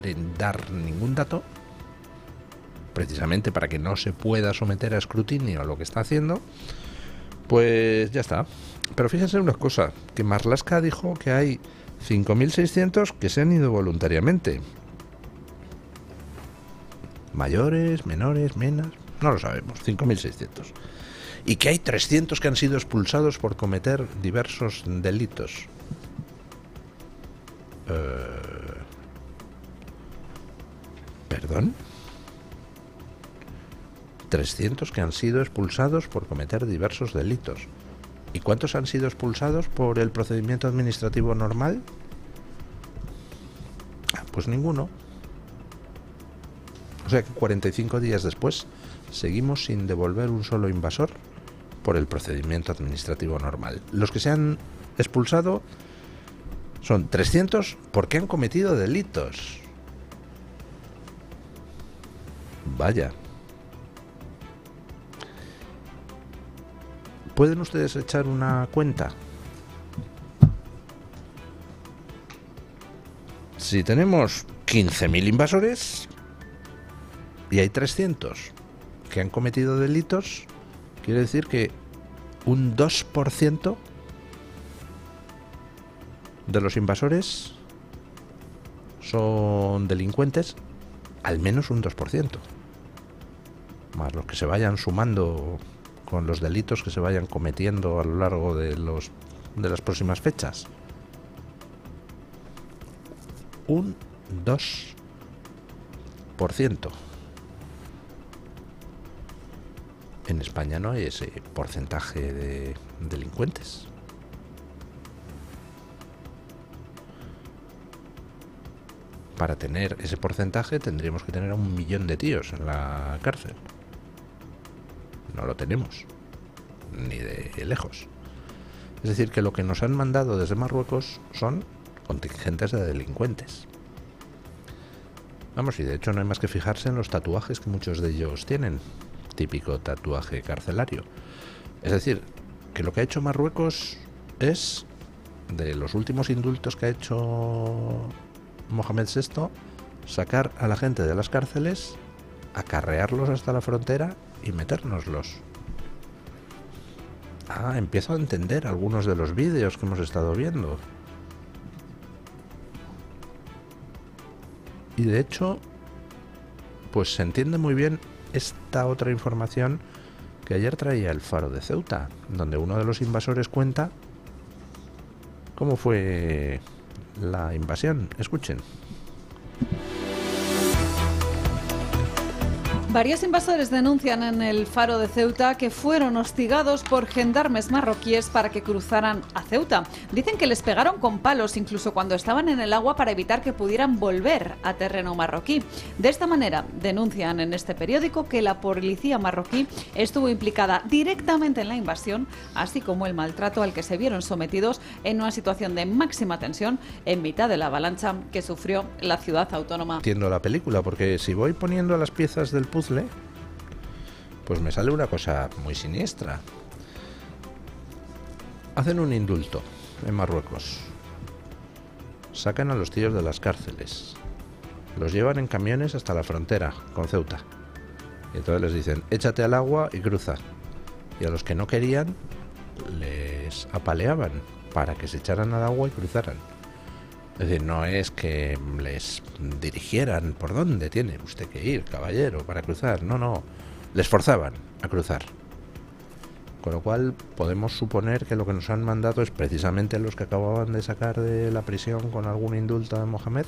en dar ningún dato, precisamente para que no se pueda someter a escrutinio a lo que está haciendo, pues ya está. Pero fíjense una cosa, que Marlaska dijo que hay 5.600 que se han ido voluntariamente. Mayores, menores, menos, no lo sabemos, 5.600. Y que hay 300 que han sido expulsados por cometer diversos delitos. ¿Perdón? 300 que han sido expulsados por cometer diversos delitos. ¿Y cuántos han sido expulsados por el procedimiento administrativo normal? Pues ninguno. O sea que 45 días después seguimos sin devolver un solo invasor por el procedimiento administrativo normal. Los que se han expulsado son 300 porque han cometido delitos. Vaya. ¿Pueden ustedes echar una cuenta? Si tenemos 15.000 invasores y hay 300 que han cometido delitos, quiere decir que un 2% de los invasores son delincuentes, al menos un 2%, más los que se vayan sumando con los delitos que se vayan cometiendo a lo largo de las próximas fechas. Un 2%. En España no hay ese porcentaje de delincuentes. Para tener ese porcentaje tendríamos que tener a 1 millón de tíos en la cárcel. No lo tenemos, ni de lejos. Es decir, que lo que nos han mandado desde Marruecos son contingentes de delincuentes. Vamos, y de hecho no hay más que fijarse en los tatuajes que muchos de ellos tienen. Típico tatuaje carcelario. Es decir, que lo que ha hecho Marruecos es, de los últimos indultos que ha hecho Mohamed VI, sacar a la gente de las cárceles, acarrearlos hasta la frontera y metérnoslos. Empiezo a entender algunos de los vídeos que hemos estado viendo. Y de hecho, pues se entiende muy bien esta otra información que ayer traía el Faro de Ceuta, donde uno de los invasores cuenta cómo fue la invasión. Escuchen. Varios invasores denuncian en el Faro de Ceuta que fueron hostigados por gendarmes marroquíes para que cruzaran a Ceuta. Dicen que les pegaron con palos incluso cuando estaban en el agua para evitar que pudieran volver a terreno marroquí. De esta manera, denuncian en este periódico que la policía marroquí estuvo implicada directamente en la invasión, así como el maltrato al que se vieron sometidos en una situación de máxima tensión en mitad de la avalancha que sufrió la ciudad autónoma. Entiendo la película, porque si voy poniendo las piezas del puzzle, pues me sale una cosa muy siniestra. Hacen un indulto en Marruecos, sacan a los tíos de las cárceles, los llevan en camiones hasta la frontera con Ceuta, y entonces les dicen: échate al agua y cruza. Y a los que no querían les apaleaban para que se echaran al agua y cruzaran. Es decir, no es que les dirigieran por dónde tiene usted que ir, caballero, para cruzar. No, les forzaban a cruzar. Con lo cual podemos suponer que lo que nos han mandado es precisamente los que acababan de sacar de la prisión con algún indulto de Mohamed.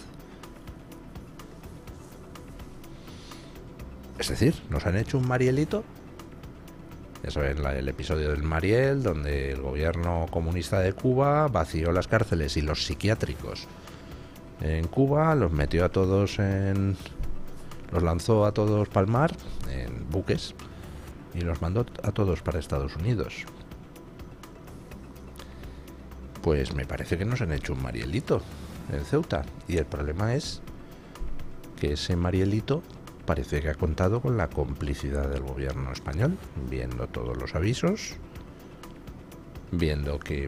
Es decir, nos han hecho un Marielito. Ya saben, el episodio del Mariel, donde el gobierno comunista de Cuba vació las cárceles y los psiquiátricos en Cuba, los metió a todos los lanzó a todos pa'l mar en buques y los mandó a todos para Estados Unidos. Pues me parece que nos han hecho un Marielito en Ceuta, y el problema es que ese Marielito parece que ha contado con la complicidad del gobierno español, viendo todos los avisos, viendo que